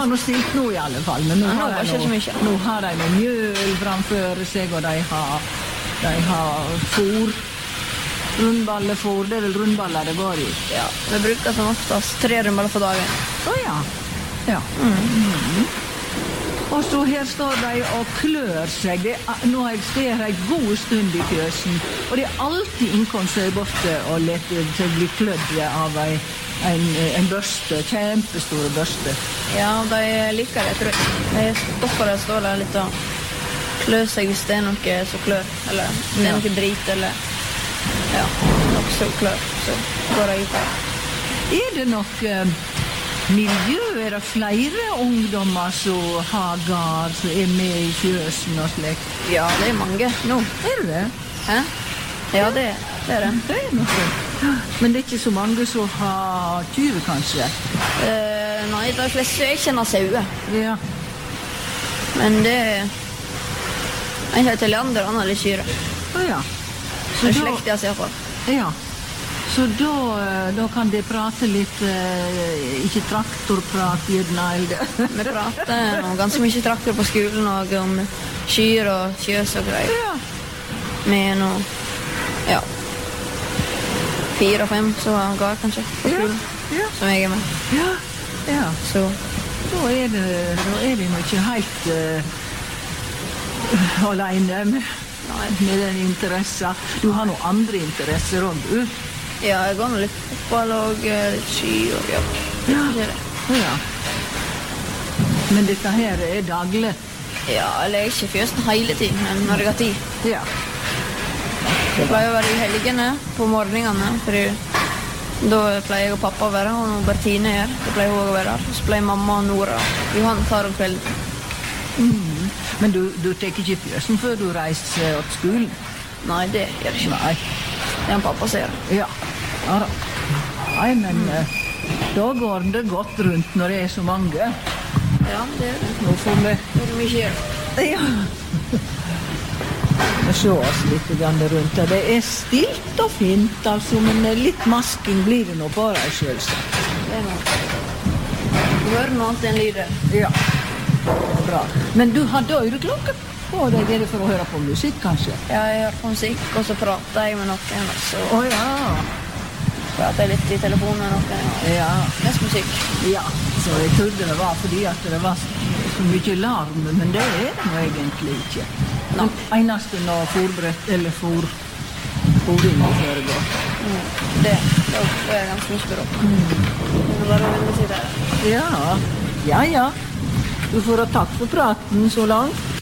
har noe stilt nå i alle fall, men nå Ja, det var ikke så mye. nå har de noe mjøl framfor seg, og de har fôr. Rundballefôr, det er vel rundballer det går i. Ja, vi bruker som oftest 3 rundballer for dagen. Ja. Og så her står de og klør seg. Nå har jeg stått en god stund i fjøsen, og det er alltid innkom seg borte og lette seg bli klødd av en børste, kjempestore børste. Ja, de liker det, tror jeg. De stopper det, står der litt og klør seg hvis det er noe som klør, eller det er noe drit, eller noe som klør, så går de ut av det. Er det nok miljø? Er det flere ungdommer som har gard, som er med i fjøsen og slikt? Ja, det er mange nå. Er det? Hæ? Ja, det er det. Det er noe. Men det er ikke så mange som har kyr, kanskje? Nei, de fleste jeg kjenner sauer. Ja. Men det er en heter Leander, han er litt kyre. Ja. Så slekter jeg seg på. Ja. Så da kan de prate litt, ikke traktorprat, gjerne, eller? Vi prater om ganske mye traktor på skolen, og om kyr og kjøs og greier. Ja. Med noe, 4 og 5 så ga kanskje på skolen, som jeg er med. Ja. Så Da er de nok ikke helt alene med den interessen. Du har noen andre interesser også, du? ja, jeg går nå litt fotball og litt ski og Ja. Det er det. Ja. Men dette her er daglig? Ja, eller jeg er ikke i fjøsen hele tiden, men når jeg har tid. Ja. Jeg pleier å være i helgene på morgenene, for da pleier jeg og pappa å være, og når Bertine er her, da pleier hun å være her. Så pleier mamma og Nora, og Johan tar om kvelden. Men du tar ikke fjøsen før du reiser til skolen? Nei, det gjør jeg ikke. Nei. Det er en pappa sier. Ja da. Nei, men da går det godt rundt når det er så mange. Ja, det er det. Nå får vi Det er mye gjør. Ja. Vi ser oss litt grann rundt. Det er stilt og fint, altså, men litt masking blir det nå på deg, selvsagt. Det er noe. Du hører noe annet enn lyder. Ja. Bra. Men du hadde øreklokke på deg, er det for å høre på musikk, kanskje? Ja, jeg hører på musikk, og så prater jeg med noen, og så Ja. prater jeg litt i telefonen med noen, og Ja. mest musikk. Ja, så jeg trodde det var fordi at det var så mye larm, men det er det nå egentlig ikke. Nei. Eneste når fôrbrett eller fôringen foregår. Det er ganske mye bra. Det er bare å vende seg der. Ja. Du får ha takk for praten så langt.